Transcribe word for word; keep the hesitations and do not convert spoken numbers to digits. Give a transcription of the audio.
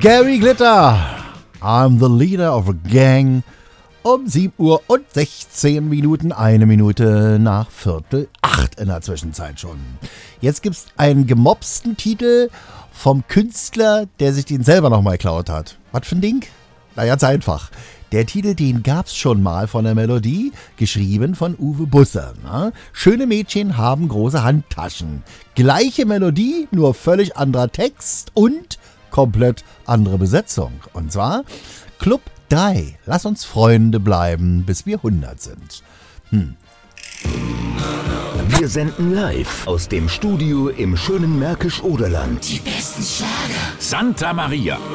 Gary Glitter, I'm the leader of a gang. Um sieben Uhr und sechzehn Minuten, eine Minute nach Viertel acht in der Zwischenzeit schon. Jetzt gibt's einen gemobsten Titel vom Künstler, der sich den selber nochmal geklaut hat. Was für ein Ding? Na, ganz einfach. Der Titel, den gab's schon mal von der Melodie, geschrieben von Uwe Busse. Na? Schöne Mädchen haben große Handtaschen. Gleiche Melodie, nur völlig anderer Text und komplett andere Besetzung. Und zwar Club drei. Lass uns Freunde bleiben, bis wir hundert sind. Hm. Wir senden live aus dem Studio im schönen Märkisch-Oderland. Die besten Schlager. Santa Maria.